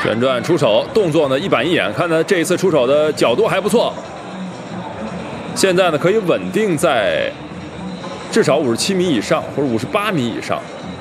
旋转出手，动作呢一板一眼，看他这一次出手的角度还不错。现在呢可以稳定在至少57米以上或者58米以上。